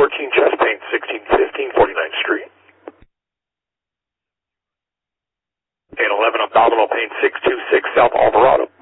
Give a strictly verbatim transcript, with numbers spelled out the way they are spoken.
fourteen chest pain, sixteen fifteen forty-ninth Street. eight eleven abdominal pain, six two six South Alvarado.